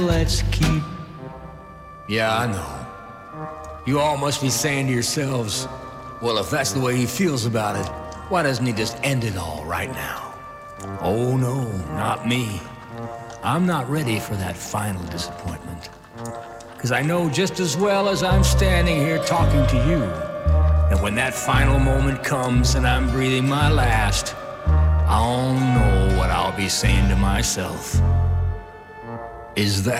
let's keep. Yeah, I know. You all must be saying to yourselves, well, if that's the way he feels about it, why doesn't he just end it all right now? Oh no, not me. I'm not ready for that final disappointment. Because I know just as well as I'm standing here talking to you, that when that final moment comes and I'm breathing my last, I'll know what I'll be saying to myself. Is that